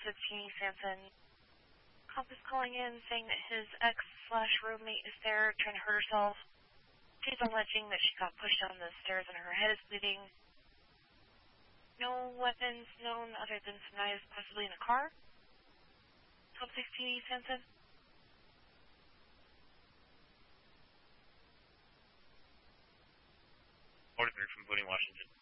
15 Sanson. Cop is calling in saying that his ex/roommate is there trying to hurt herself. She's alleging that she got pushed down the stairs and her head is bleeding. No weapons known other than some knives possibly in a car. Cop 16 Sanson. From Boone, Washington.